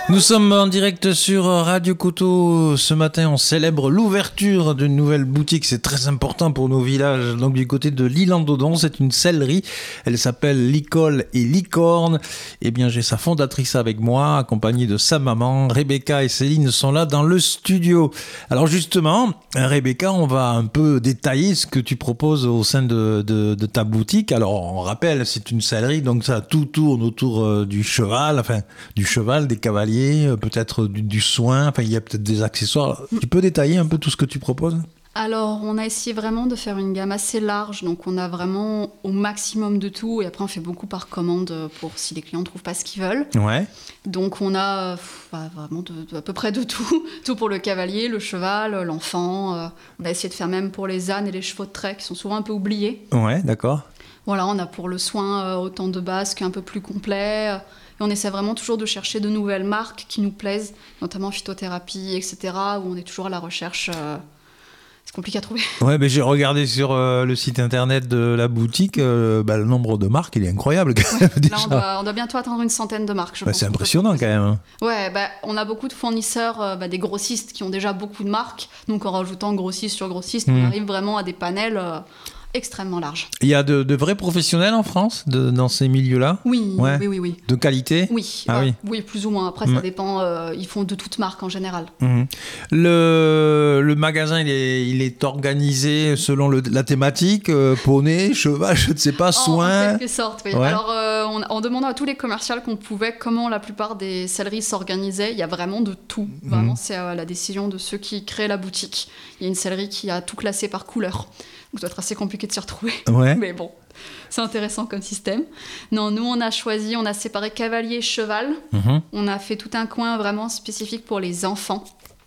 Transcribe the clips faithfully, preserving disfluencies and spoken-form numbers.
Nous sommes en direct sur Radio Coteau. Ce matin, on célèbre l'ouverture d'une nouvelle boutique. C'est très important pour nos villages. Donc, du côté de l'Île-en-Dodon, c'est une sellerie. Elle s'appelle Licole et Licorne. Eh bien, j'ai sa fondatrice avec moi, accompagnée de sa maman. Rebecca et Céline sont là dans le studio. Alors, justement, Rebecca, on va un peu détailler ce que tu proposes au sein de, de, de ta boutique. Alors, on rappelle, c'est une sellerie, donc ça tout tourne autour du cheval, enfin, du cheval, des cavaliers, peut-être du, du soin, enfin il y a peut-être des accessoires. Tu peux détailler un peu tout ce que tu proposes ? Alors, on a essayé vraiment de faire une gamme assez large, donc on a vraiment au maximum de tout, et après on fait beaucoup par commande pour si les clients ne trouvent pas ce qu'ils veulent. Ouais. Donc on a pff, bah, vraiment de, de, à peu près de tout, tout pour le cavalier, le cheval, l'enfant. Euh, on a essayé de faire même pour les ânes et les chevaux de trait qui sont souvent un peu oubliés. Ouais, d'accord. Voilà, on a pour le soin euh, autant de base qu'un peu plus complet. Et on essaie vraiment toujours de chercher de nouvelles marques qui nous plaisent, notamment phytothérapie, et cetera, où on est toujours à la recherche. Euh, c'est compliqué à trouver. Ouais, mais j'ai regardé sur euh, le site internet de la boutique, euh, bah, le nombre de marques, il est incroyable. Quand même, ouais, déjà. Là, on doit, on doit bientôt atteindre une centaine de marques. Je bah, pense c'est impressionnant quand même. Ouais, bah, on a beaucoup de fournisseurs, euh, bah, des grossistes qui ont déjà beaucoup de marques. Donc en rajoutant grossiste sur grossiste, mmh. on arrive vraiment à des panels euh, extrêmement larges. Il y a de, de vrais professionnels en France de, dans ces milieux-là ? Oui, ouais. oui, oui, oui. De qualité ? Oui, ah, euh, oui. oui, plus ou moins. Après, mmh. ça dépend. Euh, ils font de toutes marques en général. Mmh. Le, le magasin, il est, il est organisé selon le, la thématique, euh, poney, cheval, je ne sais pas, soin. En quelque sorte, oui. Ouais. Alors, euh, on, en demandant à tous les commerciaux qu'on pouvait comment la plupart des selleries s'organisaient, il y a vraiment de tout. Vraiment, mmh. c'est euh, la décision de ceux qui créent la boutique. Il y a une sellerie qui a tout classé par couleur. Donc, ça doit être assez compliqué de s'y retrouver. Ouais. Mais bon, c'est intéressant comme système. Non, nous, on a choisi, on a séparé cavalier et cheval. Mmh. On a fait tout un coin vraiment spécifique pour les enfants.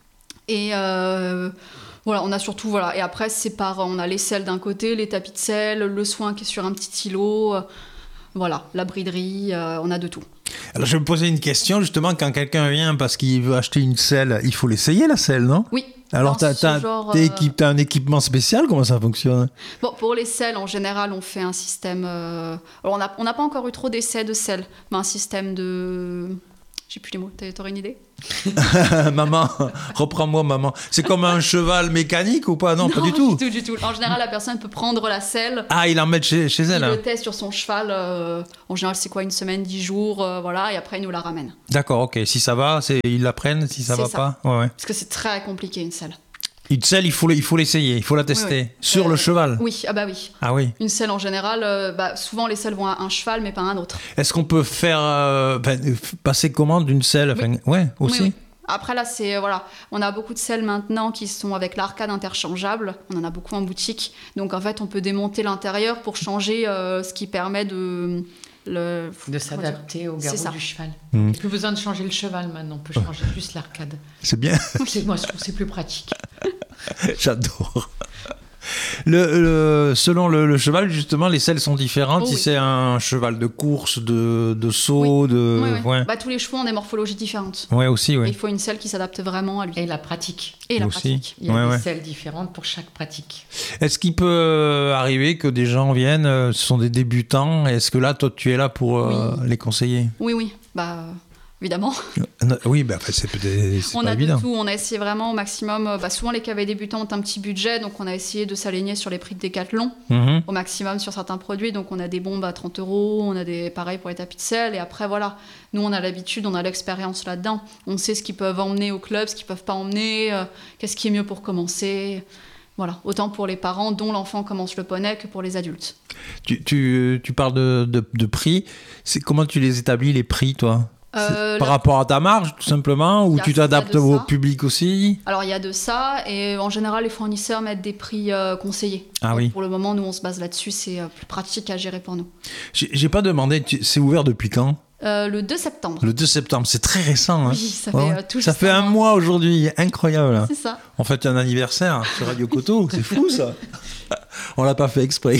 Et euh, voilà, on a surtout, voilà. Et après, c'est par, on a les selles d'un côté, les tapis de selle, le soin qui est sur un petit îlot. Euh, voilà, la briderie, euh, on a de tout. Alors, je vais me poser une question, justement, quand quelqu'un vient parce qu'il veut acheter une selle, il faut l'essayer, la selle, non ? Oui. Alors, tu as euh... un équipement spécial, comment ça fonctionne ? Bon, pour les selles, en général, on fait un système... Euh... Alors, on n'a on n'a pas encore eu trop d'essais de selles, mais un système de... J'ai plus les mots, t'aurais une idée ? Maman, reprends-moi maman. C'est comme un cheval mécanique ou pas ? Non, non, pas du tout. du tout, du tout. En général, la personne peut prendre la selle. Ah, il en met chez, chez elle. Il hein. le teste sur son cheval. Euh, en général, c'est quoi, une semaine, dix jours, euh, voilà, et après, il nous la ramène. D'accord, ok. Si ça va, c'est, ils la prennent. Si ça c'est va ça. pas, ouais, ouais. Parce que c'est très compliqué, une selle. Une selle, il faut, il faut l'essayer, il faut la tester. Oui, oui. Sur euh, le cheval ? Oui, ah bah oui. Ah oui. Une selle, en général, euh, bah, souvent, les selles vont à un cheval, mais pas à un autre. Est-ce qu'on peut faire euh, passer commande d'une selle ? Oui. Enfin, ouais, aussi. Oui, oui. Après, là, c'est, voilà, on a beaucoup de selles maintenant qui sont avec l'arcade interchangeable. On en a beaucoup en boutique. Donc, en fait, on peut démonter l'intérieur pour changer euh, ce qui permet de... Le... de s'adapter au garrot du cheval. Mmh. Plus besoin de changer le cheval maintenant, on peut changer juste l'arcade. C'est bien. C'est, moi, je trouve que c'est plus pratique. J'adore. Le, le, selon le, le cheval, justement, les selles sont différentes. Oh, si oui. c'est un cheval de course, de, de saut, oui. de... Oui, oui. Ouais. Bah, tous les chevaux ont des morphologies différentes. Ouais, aussi, oui. Il faut une selle qui s'adapte vraiment à lui. Et la pratique. Et la aussi. pratique. Il y a ouais, des ouais. selles différentes pour chaque pratique. Est-ce qu'il peut arriver que des gens viennent, ce sont des débutants, est-ce que là, toi, tu es là pour euh, oui. les conseiller ? Oui, oui. Bah... Évidemment. Oui, bah, c'est, c'est, c'est on pas a évident. De tout. On a essayé vraiment au maximum. Bah, souvent, les cavaliers débutants ont un petit budget, donc on a essayé de s'aligner sur les prix de Décathlon mm-hmm. au maximum sur certains produits. Donc on a des bombes à trente euros, on a des pareils pour les tapis de selle. Et après, voilà, nous, on a l'habitude, on a l'expérience là-dedans. On sait ce qu'ils peuvent emmener au club, ce qu'ils peuvent pas emmener, euh, qu'est-ce qui est mieux pour commencer. Voilà, autant pour les parents dont l'enfant commence le poney que pour les adultes. Tu, tu, tu parles de, de, de prix. C'est, comment tu les établis, les prix, toi ? Euh, par la... rapport à ta marge, tout simplement, ou tu t'adaptes au public aussi ? Alors, il y a de ça, et en général, les fournisseurs mettent des prix euh, conseillés. Ah donc, oui. Pour le moment, nous, on se base là-dessus, c'est euh, plus pratique à gérer pour nous. J'ai, j'ai pas demandé, tu, c'est ouvert depuis quand ? euh, Le deux septembre. Le deux septembre, c'est très récent. Hein. Oui, ça fait ouais. euh, tout Ça fait un mois aujourd'hui, incroyable. C'est ça. On fête un anniversaire sur Radio Coteau, c'est fou ça. On l'a pas fait exprès.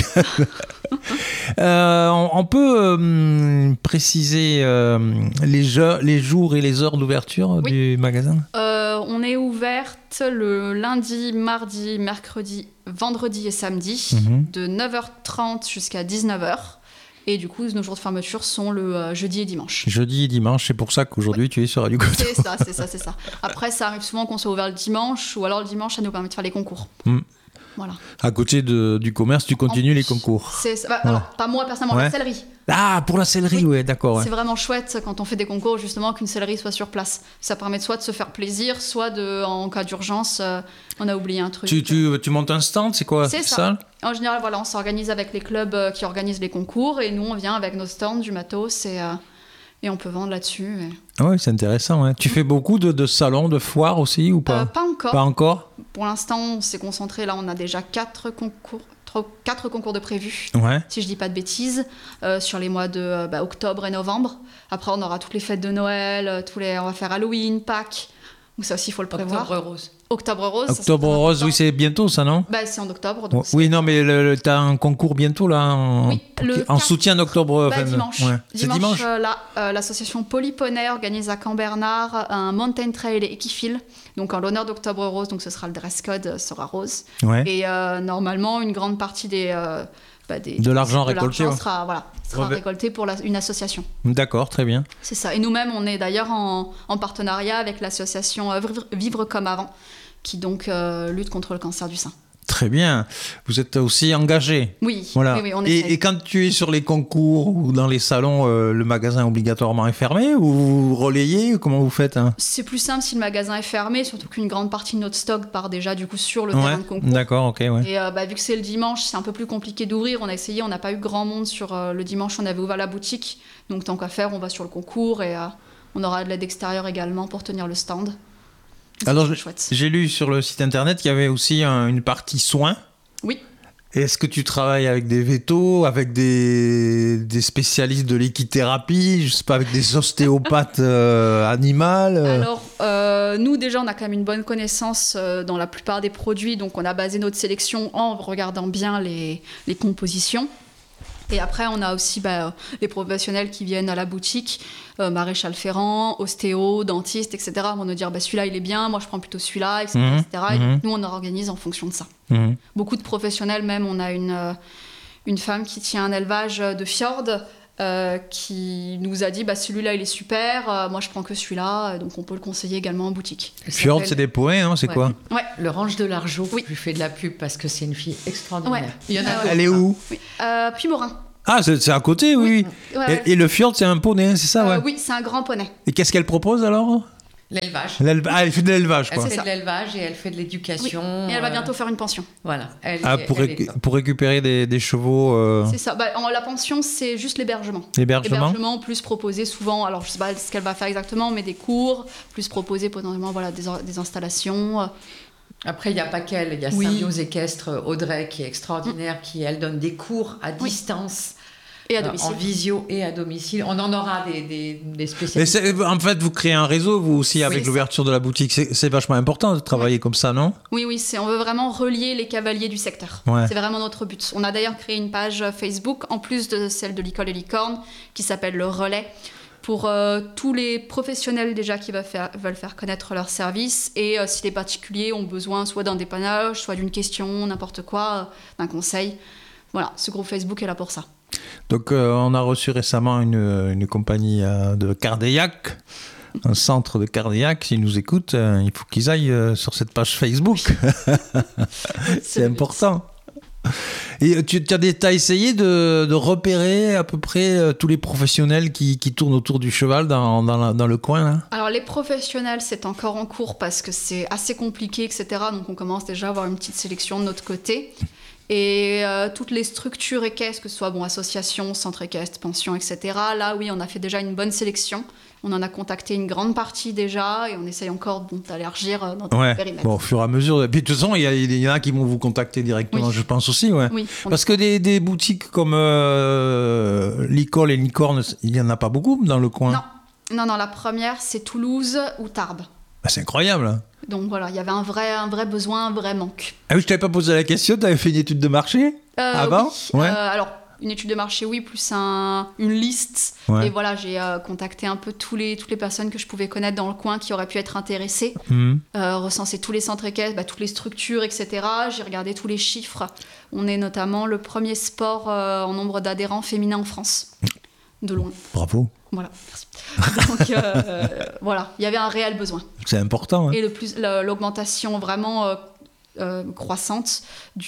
euh, on, on peut euh, préciser euh, les, jeux, les jours et les heures d'ouverture oui. du magasin ? euh, On est ouverte le lundi, mardi, mercredi, vendredi et samedi, mm-hmm. de neuf heures trente jusqu'à dix-neuf heures. Et du coup, nos jours de fermeture sont le euh, jeudi et dimanche. Jeudi et dimanche, c'est pour ça qu'aujourd'hui ouais. tu es sur Radio Coteau. C'est ça, c'est ça, c'est ça. Après, ça arrive souvent qu'on soit ouvert le dimanche, ou alors le dimanche, ça nous permet de faire les concours. Mm. Voilà. À côté de, du commerce, tu continues en, les concours. C'est, bah, voilà. Alors, pas moi personnellement, ouais. la sellerie. Ah, pour la sellerie, oui, ouais, d'accord. Ouais. C'est vraiment chouette quand on fait des concours, justement, qu'une sellerie soit sur place. Ça permet soit de se faire plaisir, soit de, en cas d'urgence, euh, on a oublié un truc. Tu, tu, tu montes un stand, c'est quoi? C'est ça. ça en général, voilà, on s'organise avec les clubs euh, qui organisent les concours, et nous, on vient avec nos stands, du matos, et, euh, et on peut vendre là-dessus. Et... Ah oui, c'est intéressant. Ouais. Tu fais beaucoup de, de salons, de foires aussi, ou pas? euh, Pas encore. Pas encore. Pour l'instant, on s'est concentré, là, on a déjà quatre concours. Quatre concours de prévus, ouais. si je dis pas de bêtises, euh, sur les mois de bah, octobre et novembre. Après, on aura toutes les fêtes de Noël, tous les... on va faire Halloween, Pâques. Donc ça aussi, il faut le prévoir. Octobre rose. Octobre rose. Octobre ça, rose, oui, c'est bientôt ça, non? Bah, c'est en octobre. Donc oh, oui, non, mais tu as un concours bientôt, là, en, oui, le en soutien d'octobre. Bah, enfin, dimanche. Ouais. Dimanche, c'est dimanche euh, là, euh, l'association Polyponey organise à Camp-Bernard un mountain trail et équifile. Donc, en l'honneur d'Octobre Rose, donc ce sera le dress code, sera rose. Ouais. Et euh, normalement, une grande partie des... Euh, Bah des, de l'argent de récolté l'argent ouais. sera, voilà, sera ouais. récolté pour la, une association. D'accord, très bien. C'est ça. Et nous-mêmes, on est d'ailleurs en, en partenariat avec l'association Vivre comme avant, qui donc euh, lutte contre le cancer du sein. Très bien. Vous êtes aussi engagé. Oui, voilà. oui, oui, on et, et quand tu es sur les concours ou dans les salons, euh, le magasin obligatoirement est fermé ou vous relayez? Comment vous faites hein? C'est plus simple si le magasin est fermé, surtout qu'une grande partie de notre stock part déjà du coup sur le ouais, terrain de concours. D'accord, ok. Ouais. Et euh, bah, vu que c'est le dimanche, c'est un peu plus compliqué d'ouvrir. On a essayé, on n'a pas eu grand monde sur euh, le dimanche. On avait ouvert la boutique, donc tant qu'à faire, on va sur le concours et euh, on aura de l'aide extérieure également pour tenir le stand. C'est Alors chouette. J'ai lu sur le site internet qu'il y avait aussi un, une partie soins. Oui. Est-ce que tu travailles avec des vétos, avec des, des spécialistes de l'équithérapie, je sais pas, avec des ostéopathes euh, animales euh... Alors, euh, nous déjà, on a quand même une bonne connaissance euh, dans la plupart des produits, donc on a basé notre sélection en regardant bien les, les compositions. Et après, on a aussi bah, les professionnels qui viennent à la boutique, euh, maréchal ferrant, ostéo, dentiste, et cetera, vont nous dire bah, celui-là, il est bien, moi je prends plutôt celui-là, et cetera. Mmh, et cetera. Et mmh. nous, on organise en fonction de ça. Mmh. Beaucoup de professionnels, même, on a une, euh, une femme qui tient un élevage de fjord, euh, qui nous a dit bah, celui-là, il est super, euh, moi je prends que celui-là, donc on peut le conseiller également en boutique. Fjord, c'est des poèmes, hein, c'est ouais. quoi? Ouais. Le Range de l'Argeau, oui. je lui fais de la pub parce que c'est une fille extraordinaire. Ouais. Il y en a euh, Elle est où? oui. euh, Puy-Morin. Ah, c'est, c'est à côté, oui. oui. Ouais, ouais. Et, et le fjord, c'est un poney, c'est ça, euh, ouais. Oui, c'est un grand poney. Et qu'est-ce qu'elle propose alors? L'élevage. L'éleva... Ah, elle fait de l'élevage, quoi. Elle fait de l'élevage et elle fait de l'éducation. Oui. Et elle va euh... bientôt faire une pension. Voilà. Elle, ah, elle, pour, elle ré... est... pour récupérer des, des chevaux. Euh... C'est ça. Bah, en, la pension, c'est juste l'hébergement. L'hébergement. L'hébergement, plus proposer souvent, alors je sais pas ce qu'elle va faire exactement, mais des cours, plus proposer potentiellement voilà, des, des installations. Après, il n'y a pas qu'elle. Il y a oui. Symbiose Équestre, Audrey, qui est extraordinaire, mmh. qui, elle, donne des cours à distance. Oui. Et à domicile. En visio et à domicile. On en aura des, des, des spécialistes. Et en fait, vous créez un réseau, vous aussi, avec oui, l'ouverture de la boutique. C'est, c'est vachement important de travailler oui. comme ça, non? Oui, oui. C'est, on veut vraiment relier les cavaliers du secteur. Ouais. C'est vraiment notre but. On a d'ailleurs créé une page Facebook, en plus de celle de l'École et Licorne, qui s'appelle Le Relais, pour euh, tous les professionnels déjà qui veulent faire, veulent faire connaître leurs services. Et euh, si les particuliers ont besoin soit d'un dépannage, soit d'une question, n'importe quoi, euh, d'un conseil. Voilà, ce groupe Facebook est là pour ça. Donc, euh, on a reçu récemment une, une compagnie euh, de cardiaque, un centre de cardiaque. S'ils nous écoutent, euh, il faut qu'ils aillent euh, sur cette page Facebook. C'est, C'est important. Et tu as essayé de, de repérer à peu près euh, tous les professionnels qui, qui tournent autour du cheval dans, dans, la, dans le coin là? Alors les professionnels, c'est encore en cours parce que c'est assez compliqué, et cetera. Donc on commence déjà à avoir une petite sélection de notre côté. Et euh, toutes les structures équestres, que ce soit bon, associations, centres équestres, pensions, et cetera. Là, oui, on a fait déjà une bonne sélection. On en a contacté une grande partie déjà et on essaye encore bon, d'élargir notre ouais. périmètre. Bon, au fur et à mesure. Et puis de toute façon, il y, il y en a qui vont vous contacter directement, oui. je pense aussi. Ouais. Oui, parce que des, des boutiques comme euh, l'École et Licorne, il n'y en a pas beaucoup dans le coin. Non, non, non la première, c'est Toulouse ou Tarbes. Bah, c'est incroyable. Donc voilà, il y avait un vrai, un vrai besoin, un vrai manque. Ah oui, je t'avais pas posé la question, tu avais fait une étude de marché euh, avant oui. ouais. euh, Alors, une étude de marché, oui, plus un, une liste. Ouais. Et voilà, j'ai euh, contacté un peu tous les, toutes les personnes que je pouvais connaître dans le coin qui auraient pu être intéressées. Mmh. Euh, recensé tous les centres équestres, bah, toutes les structures, et cetera. J'ai regardé tous les chiffres. On est notamment le premier sport euh, en nombre d'adhérents féminins en France. De loin. Bravo. Voilà, merci. Donc euh, voilà, il y avait un réel besoin. C'est important. Hein. Et le plus, le, l'augmentation vraiment euh, euh, croissante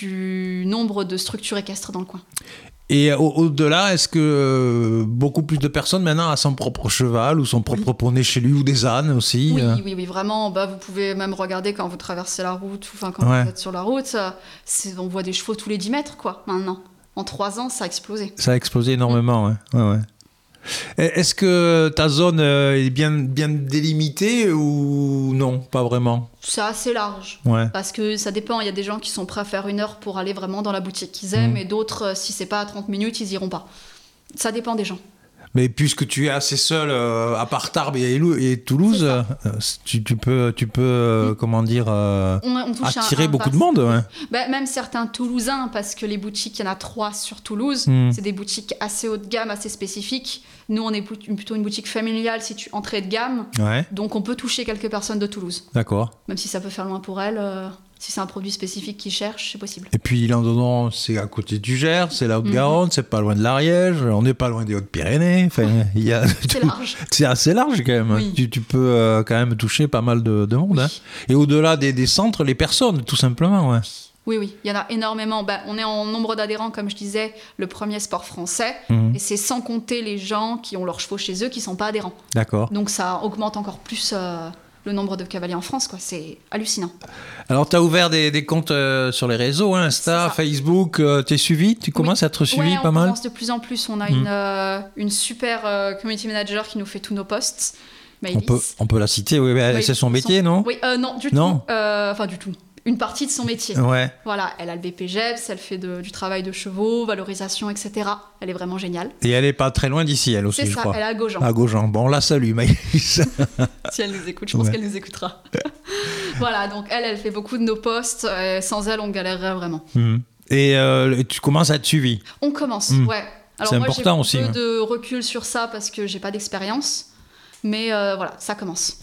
du nombre de structures équestres dans le coin. Et au- au-delà, est-ce que euh, beaucoup plus de personnes maintenant ont son propre cheval ou son propre Oui. poney chez lui ou des ânes aussi Oui, euh oui, oui, vraiment. Bah, vous pouvez même regarder quand vous traversez la route, ou enfin quand Ouais. vous êtes sur la route, euh, c'est, on voit des chevaux tous les dix mètres, quoi, maintenant. En trois ans, ça a explosé. Ça a explosé énormément. Ouais. Ouais, ouais. Et est-ce que ta zone euh, est bien, bien délimitée ou non? Pas vraiment. C'est assez large. Ouais. Parce que ça dépend, il y a des gens qui sont prêts à faire une heure pour aller vraiment dans la boutique qu'ils aiment, Mhm. et d'autres, euh, si c'est pas à trente minutes, ils iront pas. Ça dépend des gens. Mais puisque tu es assez seul, euh, à part Tarbes et, Lou- et Toulouse, C'est ça. euh, tu, tu peux, tu peux euh, Mm. comment dire, euh, On, on touche un- attirer un beaucoup de vaste- monde. Ouais. Bah, même certains Toulousains, parce que les boutiques, il y en a trois sur Toulouse, Mm. c'est des boutiques assez haut de gamme, assez spécifiques. Nous, on est plut- plutôt une boutique familiale, si tu entrée de gamme, Ouais, donc on peut toucher quelques personnes de Toulouse. d'accord. Même si ça peut faire loin pour elles, euh, si c'est un produit spécifique qu'ils cherchent, c'est possible. Et puis Landodon, c'est à côté du Gers, c'est la Haute-Garonne, c'est pas loin de l'Ariège, on n'est pas loin des Hautes-Pyrénées. Enfin, il y a C'est large. c'est assez large quand même. Oui. Tu, tu peux euh, quand même toucher pas mal de, de monde. Oui. Hein. Et au-delà des, des centres, les personnes, tout simplement. Ouais. Oui, oui, il y en a énormément. Bah, on est en nombre d'adhérents, comme je disais, le premier sport français. Mhm. Et c'est sans compter les gens qui ont leurs chevaux chez eux qui ne sont pas adhérents. D'accord. Donc ça augmente encore plus euh, le nombre de cavaliers en France, quoi. C'est hallucinant. Alors, tu as ouvert des, des comptes euh, sur les réseaux, hein, Insta, C'est ça. Facebook. Euh, tu es suivi? Tu commences à être suivi Ouais, pas on mal? commence de plus en plus. On a Mhm. une, euh, une super euh, community manager qui nous fait tous nos posts. On Maëlys. peut, on peut la citer, oui, mais Oui, c'est son métier, non? Oui, euh, non, du Non. tout. Euh, Enfin, du tout. Une partie de son métier. Ouais, Voilà, elle a le B P G E P S, elle fait de- du travail de chevaux, valorisation, et cetera. Elle est vraiment géniale. et elle est pas très loin d'ici, elle aussi, C'est je ça, crois. elle est à Gaujean. À Gaujean. Bon, on la salue, Maïs. Si elle nous écoute, je pense Ouais. qu'elle nous écoutera. Voilà, donc elle, elle fait beaucoup de nos posts. euh, sans elle, on galérerait vraiment. Mhm. Et euh, tu commences à être suivi. On commence, Mm. ouais. Alors C'est moi, important j'ai aussi, un peu ouais. de recul sur ça parce que j'ai pas d'expérience. Mais euh, voilà, ça commence.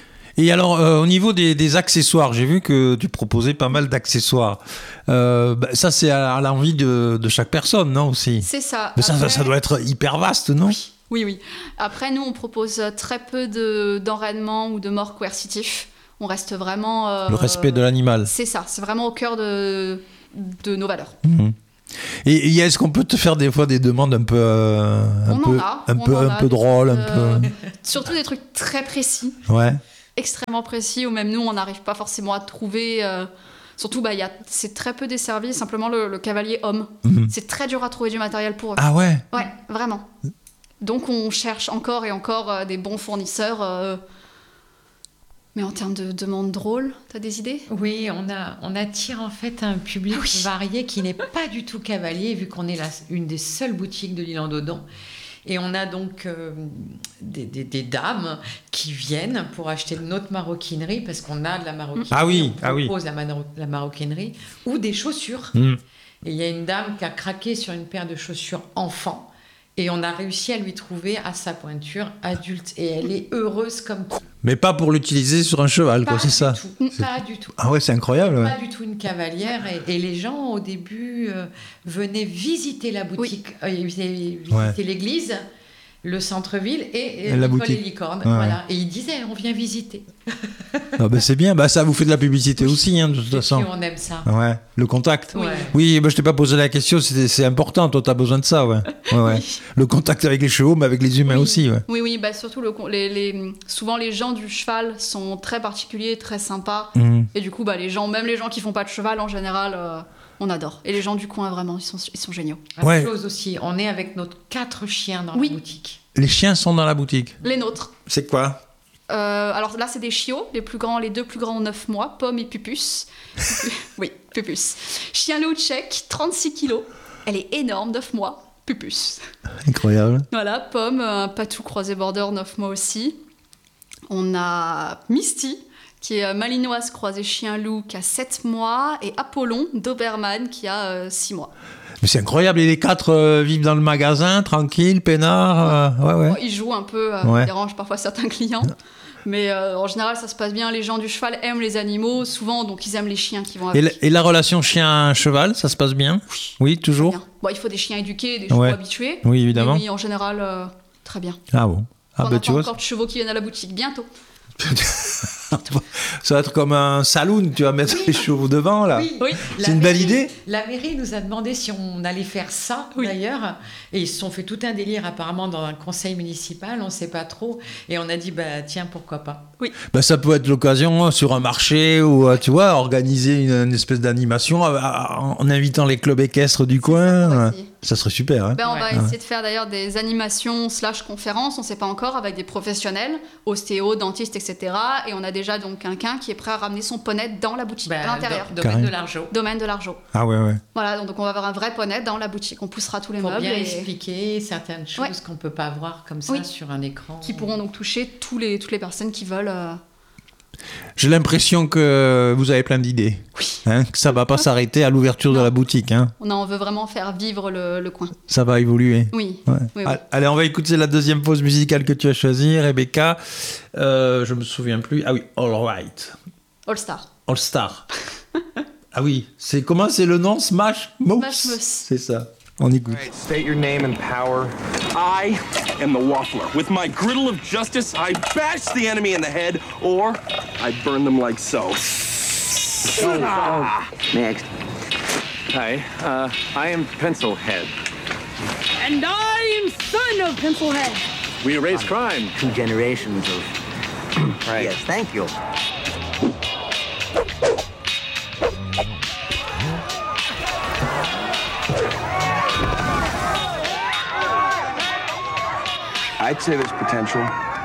Et alors, euh, au niveau des, des accessoires, j'ai vu que tu proposais pas mal d'accessoires. Euh, bah, ça, c'est à, à l'envie de, de chaque personne, non, aussi? C'est ça. Mais ça, ça, Après- ça doit être hyper vaste, non? Oui, oui, oui. Après, nous, on propose très peu de, d'enraînement ou de mort coercitif. On reste vraiment... euh, Le respect de l'animal. C'est ça, c'est vraiment au cœur de, de nos valeurs. Mhm. Et, et est-ce qu'on peut te faire des fois des demandes un peu, euh, un On en peu, a, un on peu, en un a peu des drôles, un trucs, euh, peu. Surtout des trucs très précis, Ouais. extrêmement précis, où même nous, on n'arrive pas forcément à trouver... euh, Surtout, bah, il y a, c'est très peu desservi, simplement le, le cavalier homme. Mhm. C'est très dur à trouver du matériel pour eux. Ah ouais. Ouais, vraiment. Donc on cherche encore et encore euh, des bons fournisseurs. euh, Mais en termes de demandes drôles, t'as des idées? Oui, on, a, on attire en fait un public Oui. varié qui n'est pas du tout cavalier, vu qu'on est la, une des seules boutiques de l'île en Dodon. Et on a donc euh, des, des- des dames qui viennent pour acheter notre maroquinerie, parce qu'on a de la maroquinerie, Ah oui, on ah oui. propose la, mano- la maroquinerie, ou des chaussures. Mhm. Et il y a une dame qui a craqué sur une paire de chaussures enfant, et on a réussi à lui trouver à sa pointure adulte. Et elle est heureuse comme tout. Mais pas pour l'utiliser sur un cheval, quoi, Pas c'est du ça. tout, pas du tout. Ah ouais, c'est incroyable. Ouais. Pas du tout une cavalière. Et, et les gens, au début, euh, venaient visiter la boutique, euh, ils venaient visiter Ouais. l'église, le centre-ville et, Et la l'école boutique. et licorne. Ouais. Voilà. Et ils disaient, on vient visiter. Ah bah, c'est bien, bah, ça vous fait de la publicité Oui. aussi, hein, de toute Et façon. puis on aime ça. Ouais, le contact. Oui. Ouais. Oui, bah, je t'ai pas posé la question, c'est, c'est important, toi t'as besoin de ça, ouais. Ouais, ouais. Oui. Le contact avec les chevaux, mais avec les humains Oui. aussi, ouais. Oui, oui, bah surtout le, con- les, les- souvent les gens du cheval sont très particuliers, très sympas. Mhm. Et du coup, bah, les gens, même les gens qui font pas de cheval en général, euh, on adore. Et les gens du coin, vraiment, ils sont, ils sont géniaux. Même Ouais. chose aussi, on est avec nos quatre chiens dans Oui. la boutique. Les chiens sont dans la boutique. Les nôtres. C'est quoi? Euh, alors là, c'est des chiots. Les plus grands, les deux plus grands ont neuf mois, Pomme et Pupus. Oui, Pupus. Chien loup tchèque, trente-six kilos. Elle est énorme, neuf mois. Pupus. Incroyable. Voilà, Pomme, un patou croisé border, neuf mois aussi. On a Misty, qui est Malinois croisé chien-loup qui a sept mois, et Apollon Doberman qui a six mois. Mais c'est incroyable, et les quatre euh, vivent dans le magasin, tranquille, peinard. Euh, ouais, ouais. Bon, ils jouent un peu, euh, Ouais. ils dérangent parfois certains clients. Mais euh, en général, ça se passe bien. Les gens du cheval aiment les animaux, souvent, donc ils aiment les chiens qui vont Et, avec. la, et la relation chien-cheval, ça se passe bien? Oui, toujours? Bien. Bon, il faut des chiens éduqués, des chevaux Ouais. habitués. Oui, évidemment. Mais oui, en général, euh, très bien. Ah bon? Ah on bah attend tu vois, encore de chevaux qui viennent à la boutique bientôt. ça va être comme un saloon, tu vas mettre les chevaux devant là. Oui, Oui. La C'est une belle mairie- idée. La mairie nous a demandé si on allait faire ça, Oui. d'ailleurs. Et ils se sont fait tout un délire, apparemment, dans un conseil municipal, on ne sait pas trop. Et on a dit, bah tiens, pourquoi pas. Bah, ça peut être l'occasion hein, sur un marché ou euh, tu vois, organiser une, une espèce d'animation euh, en invitant les clubs équestres du On va coin. essayer. Ça serait super. Hein. Ben, on Ouais. va essayer de faire d'ailleurs des animations slash conférences, on ne sait pas encore, avec des professionnels, ostéo, dentistes, et cetera. Et on a déjà donc quelqu'un qui est prêt à ramener son poney dans la boutique, Bah, à l'intérieur. do- domaine Carré. de l'argent. Domaine de l'argent. Ah ouais, ouais. Voilà, donc on va avoir un vrai poney dans la boutique. On poussera tous les Pour meubles bien et expliquer certaines choses Ouais. qu'on ne peut pas voir comme ça Oui. sur un écran. qui pourront donc toucher tous les, toutes les personnes qui veulent. euh, J'ai l'impression que vous avez plein d'idées. Oui. Hein, que ça va pas s'arrêter à l'ouverture de Non. la boutique. Hein. On, a- on veut vraiment faire vivre le, le coin. Ça va évoluer. Oui. Ouais. Oui, oui. Al- Allez, on va écouter la deuxième pause musicale que tu as choisie, Rebecca. Euh, je me souviens plus. Ah oui, All Right. All Star. All Star. Ah oui, c'est comment c'est le nom? Smash Mouth. Smash Mouth. C'est ça. On écoute. All right, state your name and power. I am the Waffler. With my griddle of justice, I bash the enemy in the head, or I burn them like so. Ah. Next. Hi, uh, I am Pencilhead. And I am son of Pencilhead. We erase crime. Two generations of. Right. Yes, thank you. I'd say there's potential.